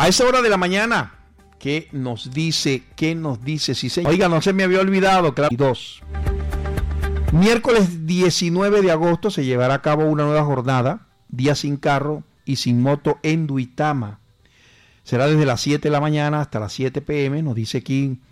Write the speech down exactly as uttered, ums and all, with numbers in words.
A esa hora de la mañana, ¿qué nos dice? ¿Qué nos dice? Sí, señor. Oiga, no se me había olvidado, claro. Dos. Miércoles diecinueve de agosto se llevará a cabo una nueva jornada, día sin carro y sin moto en Duitama. Será desde las siete de la mañana hasta las siete pe eme, nos dice aquí